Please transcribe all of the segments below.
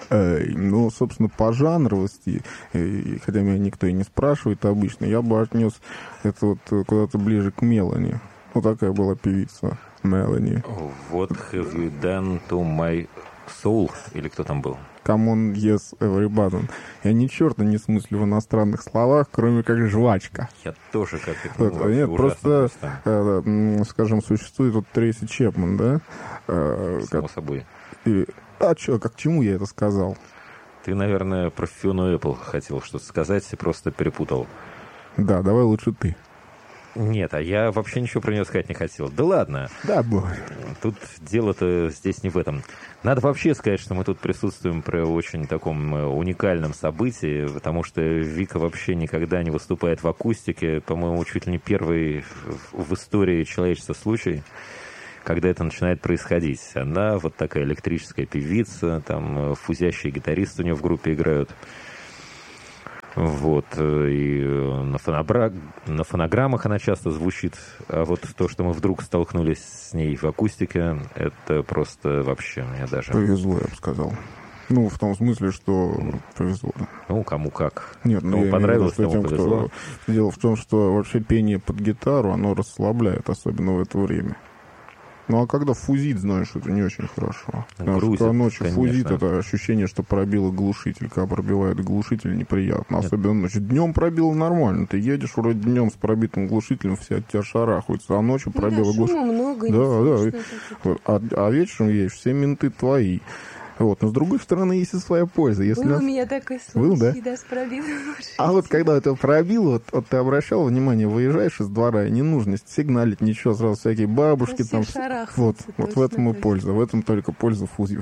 Ну, собственно, по жанровости, хотя меня никто и не спрашивает обычно, я бы отнес это вот куда-то ближе к Мелани. Ну, такая была певица, Мелани. What have you done to my soul? Или кто там был? Come on, yes, everybody. Я ни черта не смыслю в иностранных словах, кроме как жвачка. Я тоже как это Вот, нет, просто, скажем, существует вот Трейси Чепман, да? Само собой. А что, к чему я это сказал? Ты, наверное, про Фиону Эппл хотел что-то сказать и просто перепутал. Да, давай лучше ты. Нет, а я вообще ничего про нее сказать не хотел. Да ладно. Да, бой. Тут дело-то здесь не в этом. Надо вообще сказать, что мы тут присутствуем при очень таком уникальном событии, потому что Вика вообще никогда не выступает в акустике. По-моему, чуть ли не первый в истории человечества случай, когда это начинает происходить. Она вот такая электрическая певица, там фузящие гитаристы у нее в группе играют. Вот, и на фонограммах она часто звучит, а вот то, что мы вдруг столкнулись с ней в акустике, это просто вообще мне даже... Повезло, я бы сказал. Ну, в том смысле, что повезло. Ну, кому как. Нет, кому понравилось, тому повезло. Дело в том, что вообще пение под гитару, оно расслабляет, особенно в это время. Ну, а когда фузит, знаешь, это не очень хорошо. Потому что когда ночью фузит, это ощущение, что пробило глушитель. Когда пробивает глушитель, неприятно. Особенно ночью. Днем пробило нормально. Ты едешь вроде днем с пробитым глушителем, все от тебя шарахаются. А ночью пробило глушитель. Много, да. Вот. А вечером едешь, все менты твои. Вот. Но с другой стороны, есть и своя польза. Если был у меня такой случай, да, с пробитым. А вот когда это пробило, вот ты обращал внимание, выезжаешь из двора, и не нужно сигналить, ничего, сразу всякие бабушки там. Вот в этом и польза. В этом только польза фузия.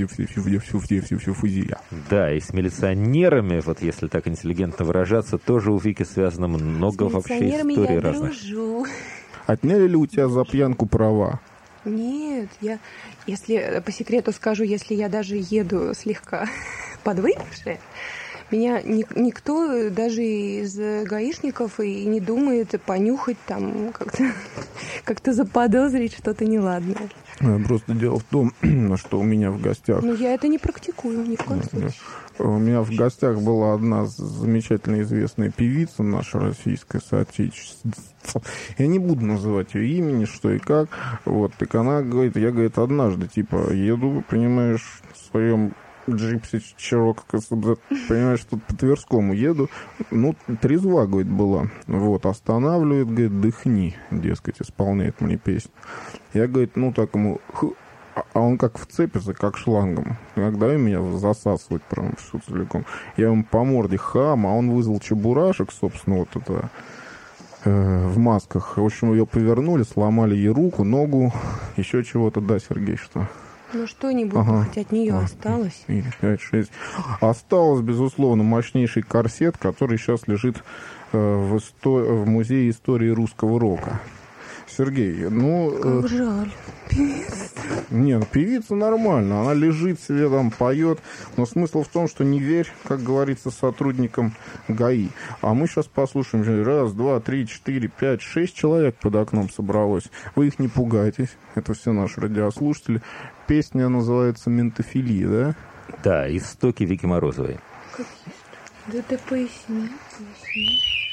Да, и с милиционерами, вот если так интеллигентно выражаться, тоже у Вики связано много вообще историй разных. Отняли ли у тебя за пьянку права? Нет, если по секрету скажу, если я даже еду слегка подвыпившая, меня никто даже из гаишников и не думает понюхать там, как-то заподозрить что-то неладное. Просто дело в том, что у меня в гостях... Ну, я это не практикую ни в коем случае. У меня в гостях была одна замечательно известная певица, наша российская соотечественница. Я не буду называть ее имени, что и как. Вот, так она говорит, я, говорит, однажды, типа, еду, понимаешь, в своем джипсе Чирок, понимаешь, тут по Тверскому еду, ну, трезва, говорит, была. Вот, останавливает, говорит, дыхни, дескать, исполняет мне песню. Я, говорит, ну, так ему... А он как вцепится, как шлангом. Иногда меня засасывать прям все целиком. Я ему по морде хам, а он вызвал чебурашек, собственно, вот это в масках. В общем, ее повернули, сломали ей руку, ногу, еще чего-то. Да, Сергей, что? Ну, что-нибудь, хоть от нее осталось. 4, 5, 6. Осталось, безусловно, мощнейший корсет, который сейчас лежит в Музее истории русского рока. Сергей, ну... Как жаль. Певица. Не, певица нормально, она лежит себе там, поет, но смысл в том, что не верь, как говорится, сотрудникам ГАИ. А мы сейчас послушаем, 1, 2, 3, 4, 5, 6 человек под окном собралось. Вы их не пугайтесь, это все наши радиослушатели. Песня называется «Ментофилия», да? Да, истоки Вики Морозовой. Да ты поясни.